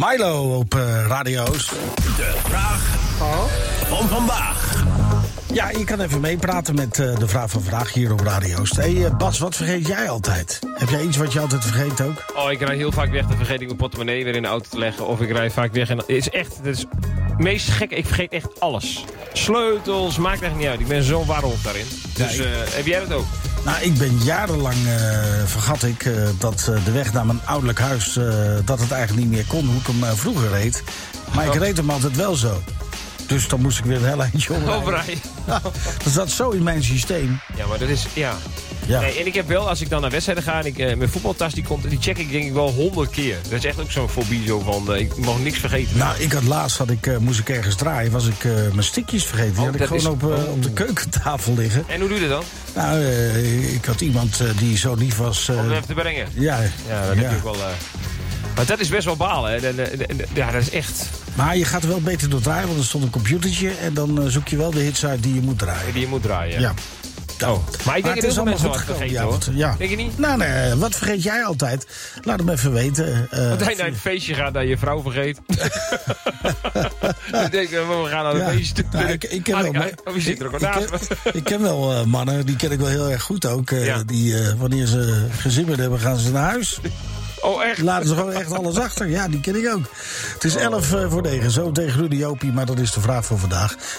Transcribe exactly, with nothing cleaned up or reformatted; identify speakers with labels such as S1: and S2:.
S1: Milo op uh, radio's.
S2: De vraag oh. van vandaag.
S1: Ja, je kan even meepraten met uh, de vraag van vandaag hier op radio's. Hey uh, Bas, wat vergeet jij altijd? Heb jij iets wat je altijd vergeet ook?
S3: Oh, ik rijd heel vaak weg, dan vergeet ik mijn portemonnee weer in de auto te leggen. Of ik rijd vaak weg en het is echt, het is het meest gekke, ik vergeet echt alles. Sleutels, maakt echt niet uit. Ik ben zo warrelend daarin. Dus uh, heb jij dat ook?
S1: Nou, ik ben jarenlang, uh, vergat ik, uh, dat uh, de weg naar mijn ouderlijk huis, uh, dat het eigenlijk niet meer kon, hoe ik hem uh, vroeger reed. Maar oh. ik reed hem altijd wel zo. Dus dan moest ik weer een heel eindje omrijden. Nou, dat zat zo in mijn systeem.
S3: Ja, maar dat is, ja... Ja. Nee, en ik heb wel, als ik dan naar wedstrijden ga en ik, uh, mijn voetbaltas die komt, die check ik denk ik wel honderd keer. Dat is echt ook zo'n fobie zo van, uh, ik mag niks vergeten.
S1: Nou, ik had laatst, had ik, uh, moest ik ergens draaien, was ik uh, mijn stickjes vergeten. Die oh, had ik gewoon is... op, uh, oh. op de keukentafel liggen.
S3: En hoe doe je dat dan?
S1: Nou, uh, ik had iemand uh, die zo lief was... Uh,
S3: om het even te brengen?
S1: Ja.
S3: Ja, dat ja. heb ik wel... Uh... Maar dat is best wel balen, hè. De, de, de, de, ja, dat is echt...
S1: Maar je gaat er wel beter door draaien, want er stond een computertje en dan uh, zoek je wel de hits uit die je moet draaien.
S3: Die je moet draaien,
S1: ja.
S3: Oh. Maar ik denk dat heel veel mensen wat vergeten,
S1: ja,
S3: hoor.
S1: Ja.
S3: Denk je niet?
S1: Nou, nee, wat vergeet jij altijd? Laat hem even weten. Uh,
S3: Want hij naar een feestje gaat dat je vrouw vergeet. Dan denk je, we gaan naar een ja. feestje toe.
S1: Nou, ik, ik ken wel,
S3: ik, oh, wie zit er ook naast me?
S1: Ik, ik ken wel uh, mannen, die ken ik wel heel erg goed ook. Uh, ja. Die, uh, wanneer ze gezimmerd hebben, gaan ze naar huis.
S3: Oh, echt?
S1: Laten ze gewoon echt alles achter. Ja, die ken ik ook. Het is elf uh, voor negen. Zo tegen Rudy Jopie, maar dat is de vraag voor vandaag.